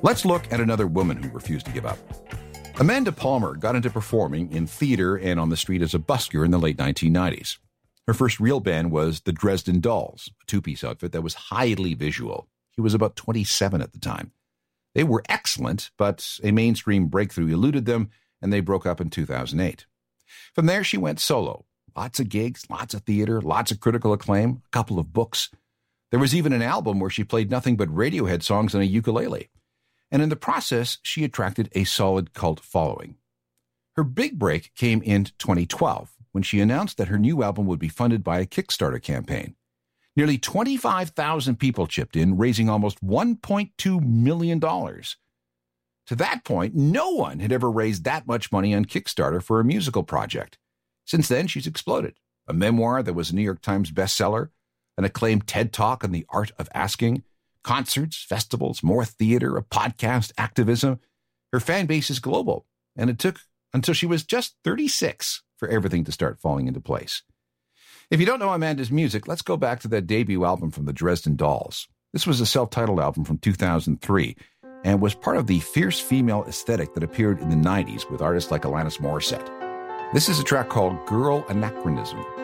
Let's look at another woman who refused to give up. Amanda Palmer got into performing in theater and on the street as a busker in the late 1990s. Her first real band was the Dresden Dolls, a two-piece outfit that was highly visual. She was about 27 at the time. They were excellent, but a mainstream breakthrough eluded them, and they broke up in 2008. From there, she went solo. Lots of gigs, lots of theater, lots of critical acclaim, a couple of books. There was even an album where she played nothing but Radiohead songs on a ukulele. And in the process, she attracted a solid cult following. Her big break came in 2012, when she announced that her new album would be funded by a Kickstarter campaign. Nearly 25,000 people chipped in, raising almost $1.2 million. To that point, no one had ever raised that much money on Kickstarter for a musical project. Since then, she's exploded. A memoir that was a New York Times bestseller, an acclaimed TED Talk on the art of asking, concerts, festivals, more theater, a podcast, activism. Her fan base is global, and it took until she was just 36 for everything to start falling into place. If you don't know Amanda's music, let's go back to that debut album from the Dresden Dolls. This was a self-titled album from 2003 and was part of the fierce female aesthetic that appeared in the 90s with artists like Alanis Morissette. This is a track called Girl Anachronism.